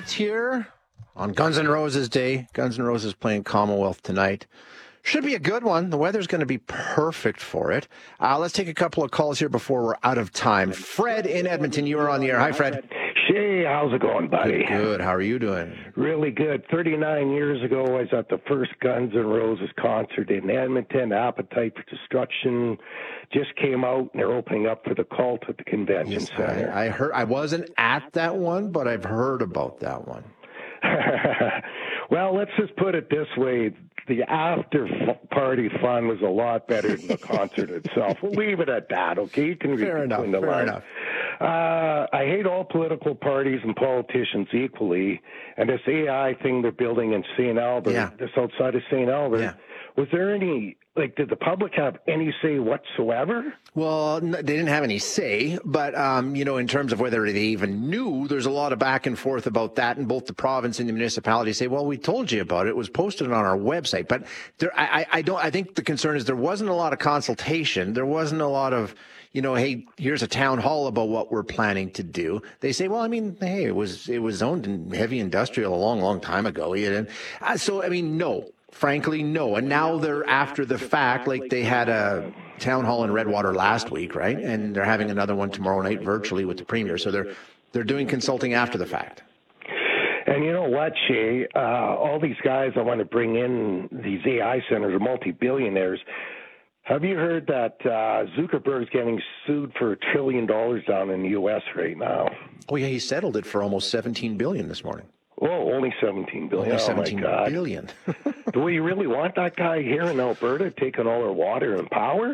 minute here on Guns N' Roses Day. Guns N' Roses playing Commonwealth tonight. Should be a good one. The weather's going to be perfect for it. Let's take a couple of calls here before we're out of time. Fred in Edmonton, you are on the air. Hi, Fred. Shay, how's it going, buddy? Good. How are you doing? Really good. 39 years ago, I was at the first Guns N' Roses concert in Edmonton. Appetite for Destruction just came out, and they're opening up for the Cult at the Convention Center. I heard. I wasn't at that one, but I've heard about that one. Well, let's just put it this way. The after-party fun was a lot better than the concert itself. We'll leave it at that, okay? You can read between the lines. I hate all political parties and politicians equally. And this AI thing they're building in St. Albert, just outside of St. Albert, was there any, did the public have any say whatsoever? Well, they didn't have any say, but, in terms of whether they even knew, there's a lot of back and forth about that. And both the province and the municipality say, well, we told you about it. It was posted on our website. But I think the concern is there wasn't a lot of consultation. There wasn't a lot of, hey, here's a town hall about what we're planning to do. They say, well, hey, it was zoned in heavy industrial a long, long time ago. No. Frankly, no. And now they're after the fact, they had a town hall in Redwater last week, right? And they're having another one tomorrow night virtually with the premier. So they're doing consulting after the fact. And you know what, Shay? All these guys I want to bring in, these AI centers, are multi-billionaires. Have you heard that Zuckerberg's getting sued for $1 trillion down in the U.S. right now? Oh, yeah, he settled it for almost $17 billion this morning. Oh, only $17 billion. Only $17 billion. Do we really want that guy here in Alberta taking all our water and power?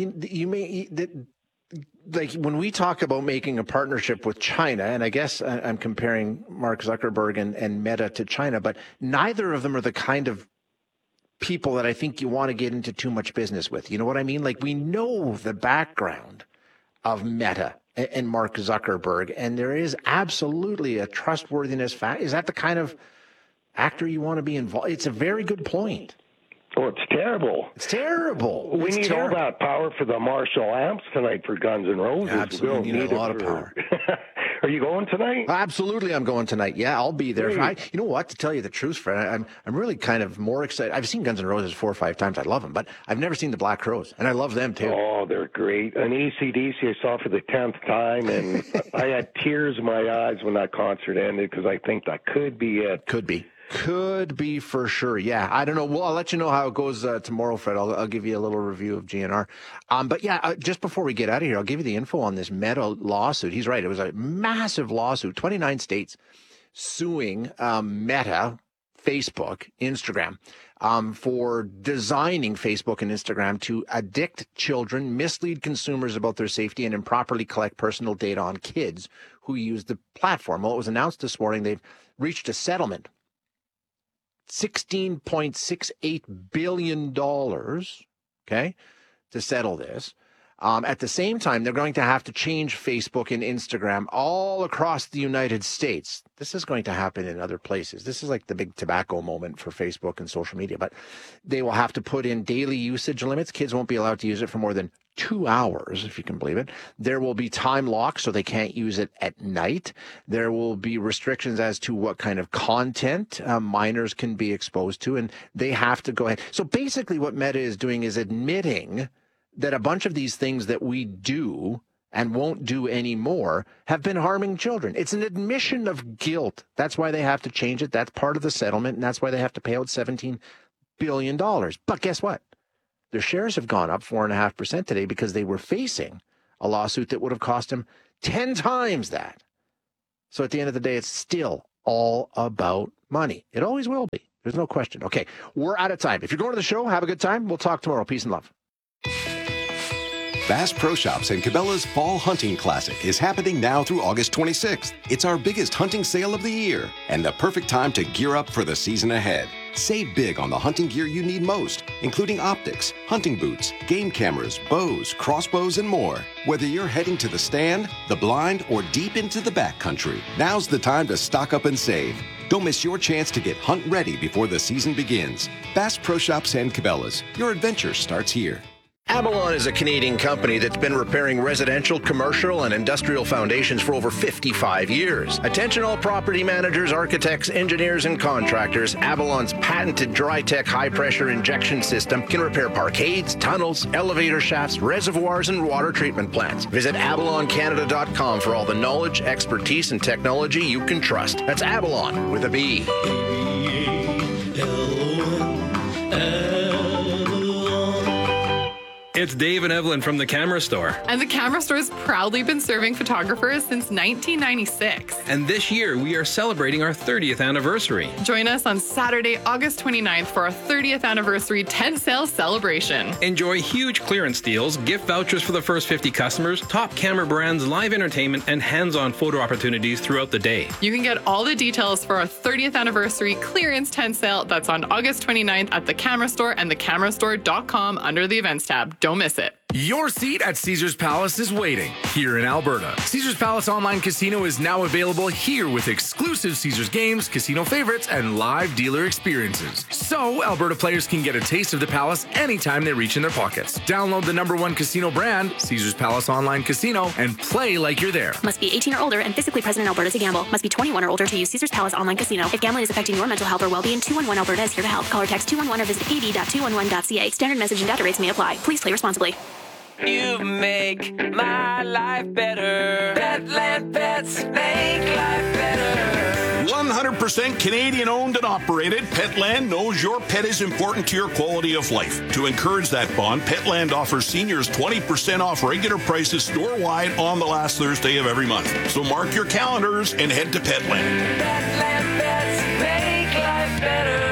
When we talk about making a partnership with China, and I guess I'm comparing Mark Zuckerberg and Meta to China, but neither of them are the kind of people that I think you want to get into too much business with. You know what I mean? We know the background of Meta and Mark Zuckerberg, and there is absolutely a trustworthiness fact. Is that the kind of actor you want to be involved? It's a very good point. Oh, it's terrible. It's terrible. We need all that power for the Marshall amps tonight for Guns N' Roses. Absolutely, we need a lot of power. Are you going tonight? Absolutely, I'm going tonight. Yeah, I'll be there. You know what? To tell you the truth, Fred, I'm really kind of more excited. I've seen Guns N' Roses 4 or 5 times. I love them, but I've never seen the Black Crowes, and I love them too. Oh, they're great. And AC/DC I saw for the 10th time, and I had tears in my eyes when that concert ended because I think that could be it. Could be for sure. Yeah, I don't know. Well, I'll let you know how it goes tomorrow, Fred. I'll give you a little review of GNR. But yeah, just before we get out of here, I'll give you the info on this Meta lawsuit. He's right. It was a massive lawsuit. 29 states suing Meta, Facebook, Instagram, for designing Facebook and Instagram to addict children, mislead consumers about their safety, and improperly collect personal data on kids who use the platform. Well, it was announced this morning they've reached a settlement. $16.68 billion, okay, to settle this. At the same time, they're going to have to change Facebook and Instagram all across the United States. This is going to happen in other places. This is like the big tobacco moment for Facebook and social media. But they will have to put in daily usage limits. Kids won't be allowed to use it for more than 2 hours, if you can believe it. There will be time locks, so they can't use it at night. There will be restrictions as to what kind of content minors can be exposed to, and they have to go ahead. So basically what Meta is doing is admitting that a bunch of these things that we do and won't do anymore have been harming children. It's an admission of guilt. That's why they have to change it. That's part of the settlement, and that's why they have to pay out $17 billion. But guess what? Their shares have gone up 4.5% today because they were facing a lawsuit that would have cost them 10 times that. So at the end of the day, it's still all about money. It always will be. There's no question. Okay, we're out of time. If you're going to the show, have a good time. We'll talk tomorrow. Peace and love. Bass Pro Shops and Cabela's Fall Hunting Classic is happening now through August 26th. It's our biggest hunting sale of the year and the perfect time to gear up for the season ahead. Save big on the hunting gear you need most, including optics, hunting boots, game cameras, bows, crossbows, and more. Whether you're heading to the stand, the blind, or deep into the backcountry, now's the time to stock up and save. Don't miss your chance to get hunt ready before the season begins. Bass Pro Shops and Cabela's. Your adventure starts here. Avalon is a Canadian company that's been repairing residential, commercial, and industrial foundations for over 55 years. Attention all property managers, architects, engineers, and contractors. Avalon's patented Drytech high-pressure injection system can repair parkades, tunnels, elevator shafts, reservoirs, and water treatment plants. Visit avaloncanada.com for all the knowledge, expertise, and technology you can trust. That's Avalon with a B. It's Dave and Evelyn from the Camera Store. And the Camera Store has proudly been serving photographers since 1996. And this year, we are celebrating our 30th anniversary. Join us on Saturday, August 29th for our 30th anniversary tent sale celebration. Enjoy huge clearance deals, gift vouchers for the first 50 customers, top camera brands, live entertainment, and hands-on photo opportunities throughout the day. You can get all the details for our 30th anniversary clearance tent sale that's on August 29th at the Camera Store and thecamerastore.com under the events tab. Don't miss it. Your seat at Caesars Palace is waiting here in Alberta. Caesars Palace Online Casino is now available here with exclusive Caesars games, casino favorites, and live dealer experiences. So Alberta players can get a taste of the Palace anytime they reach in their pockets. Download the #1 casino brand, Caesars Palace Online Casino, and play like you're there. Must be 18 or older and physically present in Alberta to gamble. Must be 21 or older to use Caesars Palace Online Casino. If gambling is affecting your mental health or well-being, 211 Alberta is here to help. Call or text 211 or visit ab.211.ca. Standard message and data rates may apply. Please play responsibly. You make my life better. Petland Pets make life better. 100% Canadian owned and operated, Petland knows your pet is important to your quality of life. To encourage that bond, Petland offers seniors 20% off regular prices store-wide on the last Thursday of every month. So mark your calendars and head to Petland. Petland Pets make life better.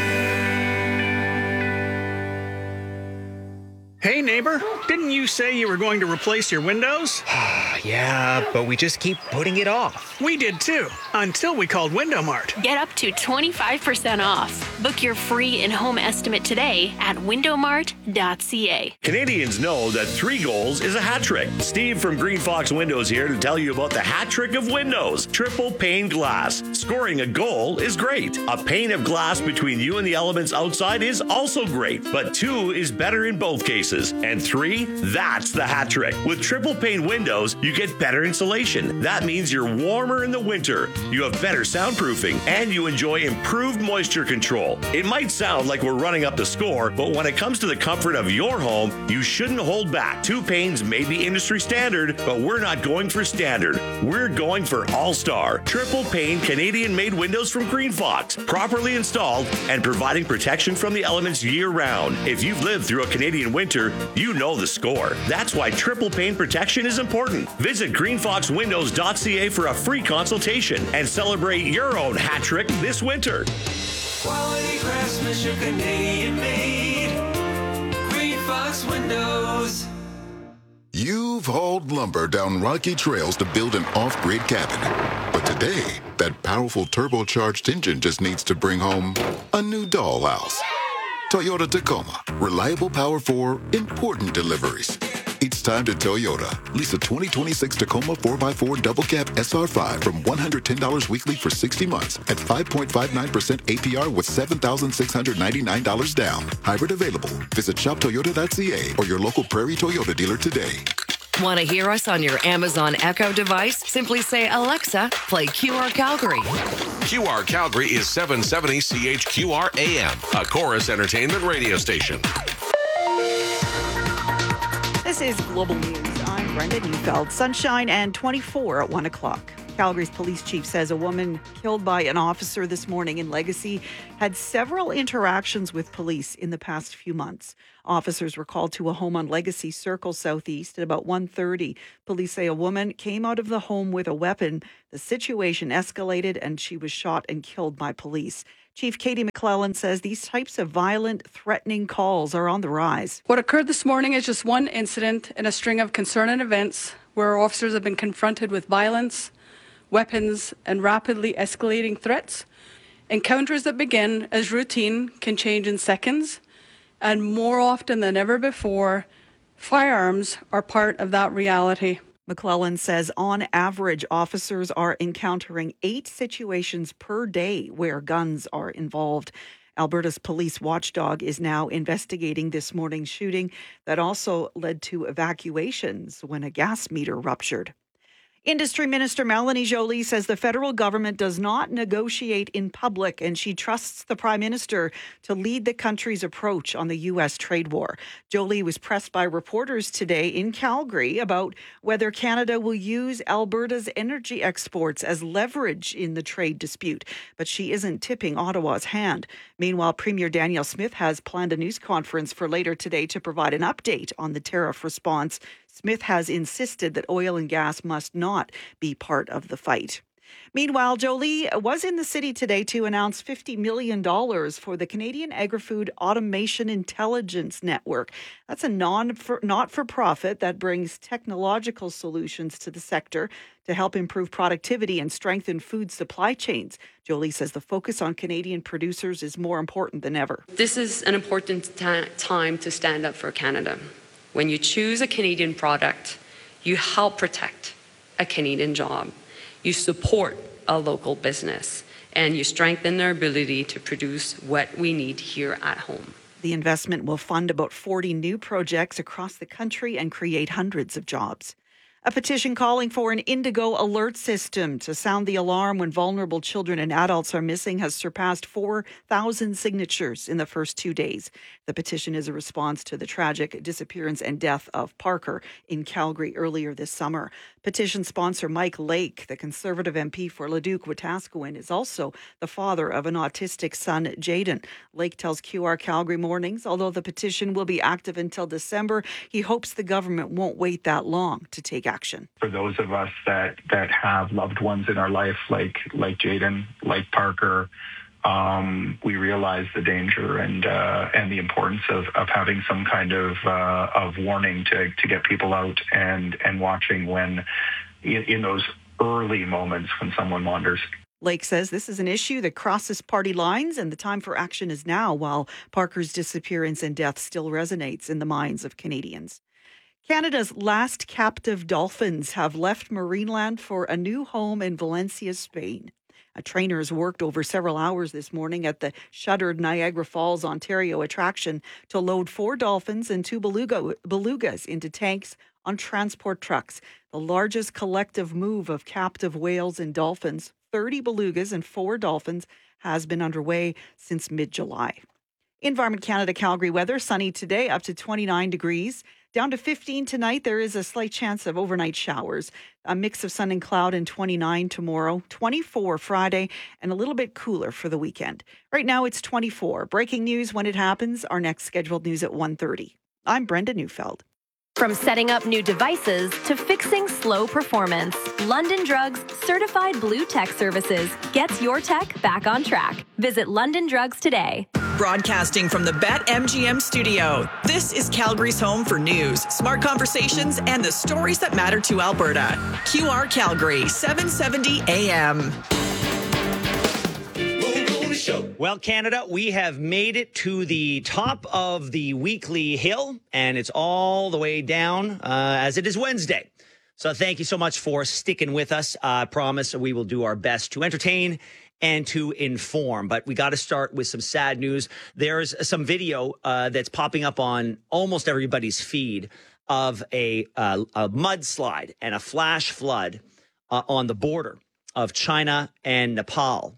Hey neighbor, didn't you say you were going to replace your windows? Yeah, but we just keep putting it off. We did too, until we called Window Mart. Get up to 25% off. Book your free in-home estimate today at windowmart.ca. Canadians know that 3 goals is a hat trick. Steve from Green Fox Windows here to tell you about the hat trick of windows. Triple pane glass. Scoring a goal is great. A pane of glass between you and the elements outside is also great, but 2 is better in both cases. And 3, that's the hat trick. With triple pane windows, you get better insulation. That means you're warmer in the winter, you have better soundproofing, and you enjoy improved moisture control. It might sound like we're running up the score, but when it comes to the comfort of your home, you shouldn't hold back. 2 panes may be industry standard, but we're not going for standard. We're going for all-star. Triple pane Canadian-made windows from Green Fox, properly installed and providing protection from the elements year-round. If you've lived through a Canadian winter, you know the score. That's why triple pane protection is important. Visit greenfoxwindows.ca for a free consultation and celebrate your own hat trick this winter. Quality craftsmanship, Canadian made. Green Fox Windows. You've hauled lumber down rocky trails to build an off-grid cabin. But today, that powerful turbocharged engine just needs to bring home a new dollhouse. Toyota Tacoma. Reliable power for important deliveries. It's time to Toyota. Lease a 2026 Tacoma 4x4 double cab SR5 from $110 weekly for 60 months at 5.59% APR with $7,699 down. Hybrid available. Visit shoptoyota.ca or your local Prairie Toyota dealer today. Want to hear us on your Amazon Echo device? Simply say, Alexa, play QR Calgary. QR Calgary is 770 CHQR AM, a Chorus Entertainment radio station. This is Global News. I'm Brenda Neufeld. Sunshine and 24 at 1 o'clock. Calgary's police chief says a woman killed by an officer this morning in Legacy had several interactions with police in the past few months. Officers were called to a home on Legacy Circle Southeast at about 1:30. Police say a woman came out of the home with a weapon. The situation escalated and she was shot and killed by police. Chief Katie McClellan says these types of violent, threatening calls are on the rise. What occurred this morning is just one incident in a string of concerning events where officers have been confronted with violence, weapons, and rapidly escalating threats. Encounters that begin as routine can change in seconds, and more often than ever before, firearms are part of that reality. McClellan says on average, officers are encountering 8 situations per day where guns are involved. Alberta's police watchdog is now investigating this morning's shooting that also led to evacuations when a gas meter ruptured. Industry Minister Melanie Joly says the federal government does not negotiate in public, and she trusts the Prime Minister to lead the country's approach on the U.S. trade war. Joly was pressed by reporters today in Calgary about whether Canada will use Alberta's energy exports as leverage in the trade dispute, but she isn't tipping Ottawa's hand. Meanwhile, Premier Danielle Smith has planned a news conference for later today to provide an update on the tariff response. Smith has insisted that oil and gas must not be part of the fight. Meanwhile, Joly was in the city today to announce $50 million for the Canadian Agri-Food Automation Intelligence Network. That's a not-for-profit that brings technological solutions to the sector to help improve productivity and strengthen food supply chains. Joly says the focus on Canadian producers is more important than ever. This is an important time to stand up for Canada. When you choose a Canadian product, you help protect a Canadian job, you support a local business, and you strengthen their ability to produce what we need here at home. The investment will fund about 40 new projects across the country and create hundreds of jobs. A petition calling for an Indigo alert system to sound the alarm when vulnerable children and adults are missing has surpassed 4,000 signatures in the first 2 days. The petition is a response to the tragic disappearance and death of Parker in Calgary earlier this summer. Petition sponsor Mike Lake, the Conservative MP for Leduc-Wetaskiwin, is also the father of an autistic son, Jaden. Lake tells QR Calgary Mornings, although the petition will be active until December, he hopes the government won't wait that long to take action. For those of us that have loved ones in our life, like Jaden, like Parker, we realize the danger and the importance of having some kind of warning to get people out and watching when in those early moments when someone wanders. Lake says this is an issue that crosses party lines and the time for action is now, while Parker's disappearance and death still resonates in the minds of Canadians. Canada's last captive dolphins have left Marineland for a new home in Valencia, Spain. Trainers worked over several hours this morning at the shuttered Niagara Falls, Ontario attraction to load 4 dolphins and 2 belugas into tanks on transport trucks. The largest collective move of captive whales and dolphins, 30 belugas and 4 dolphins, has been underway since mid-July. Environment Canada Calgary weather, sunny today up to 29 degrees. Down to 15 tonight, there is a slight chance of overnight showers. A mix of sun and cloud, and 29 tomorrow, 24 Friday, and a little bit cooler for the weekend. Right now it's 24. Breaking news when it happens. Our next scheduled news at 1:30. I'm Brenda Neufeld. From setting up new devices to fixing slow performance, London Drugs Certified Blue Tech Services gets your tech back on track. Visit London Drugs today. Broadcasting from the BetMGM studio, this is Calgary's home for news, smart conversations, and the stories that matter to Alberta. QR Calgary, 770 AM. Well, Canada, we have made it to the top of the weekly hill, and it's all the way down as it is Wednesday. So thank you so much for sticking with us. I promise we will do our best to entertain and to inform. But we got to start with some sad news. There's some video that's popping up on almost everybody's feed of a mudslide and a flash flood on the border of China and Nepal.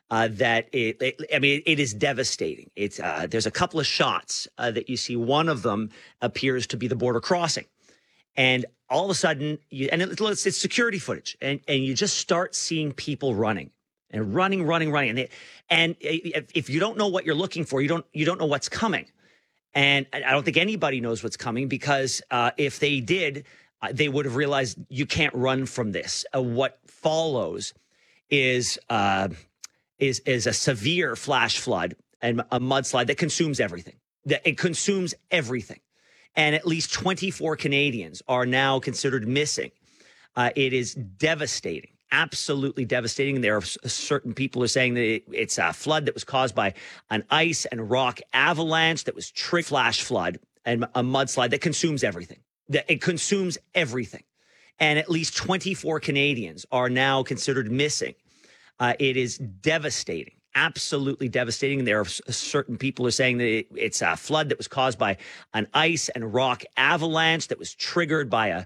It is devastating. It's there's a couple of shots that you see. One of them appears to be the border crossing, and all of a sudden, it's security footage, and you just start seeing people running and running, and if you don't know what you're looking for, you don't know what's coming, and I don't think anybody knows what's coming because if they did, they would have realized you can't run from this. What follows is a severe flash flood and a mudslide that consumes everything. It consumes everything. And at least 24 Canadians are now considered missing. It is devastating, absolutely devastating. There are certain people who are saying that it's a flood that was caused by an ice and rock avalanche that was flash flood and a mudslide that consumes everything. It consumes everything. And at least 24 Canadians are now considered missing. It is devastating, absolutely devastating. There are certain people are saying that it's a flood that was caused by an ice and rock avalanche that was triggered by